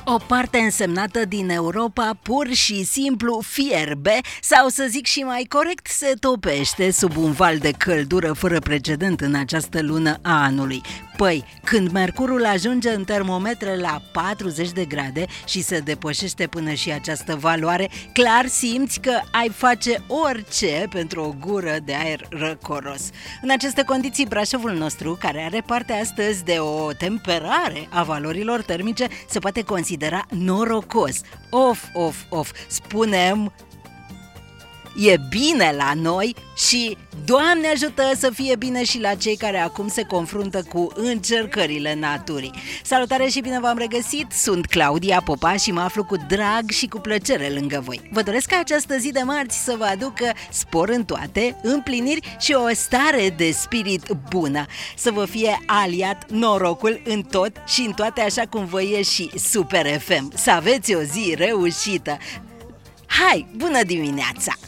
O parte însemnată din Europa pur și simplu fierbe sau, să zic și mai corect, se topește sub un val de căldură fără precedent în această lună a anului. Păi, când mercurul ajunge în termometre la 40 de grade și se depășește până și această valoare, clar simți că ai face orice pentru o gură de aer răcoros. În aceste condiții, Brașovul nostru, care are parte astăzi de o temperare a valorilor termice, se poate considera norocos. Of, spunem, e bine la noi și Doamne ajută să fie bine și la cei care acum se confruntă cu încercările naturii. Salutare și bine v-am regăsit, sunt Claudia Popa și mă aflu cu drag și cu plăcere lângă voi. Vă doresc ca această zi de marți să vă aducă spor în toate, împliniri și o stare de spirit bună. Să vă fie aliat norocul în tot și în toate, așa cum vă e și Super FM. Să aveți o zi reușită! Hai, bună dimineața!